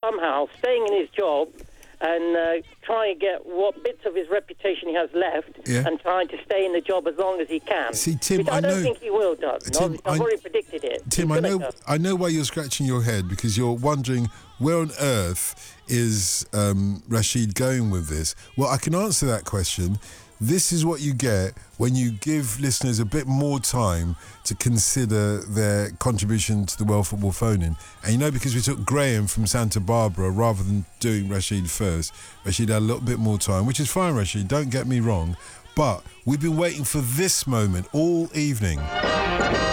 somehow staying in his job and trying to get what bits of his reputation he has left, and trying to stay in the job as long as he can. See, Tim, I don't think he will, Doug. Tim, I've already predicted it. Tim, I know why you're scratching your head, because you're wondering where on earth is Rashid going with this. Well, I can answer that question. This is what you get when you give listeners a bit more time to consider their contribution to the World Football Phone-In. And because we took Graham from Santa Barbara rather than doing Rashid first, Rashid had a little bit more time, which is fine, Rashid, don't get me wrong. But we've been waiting for this moment all evening.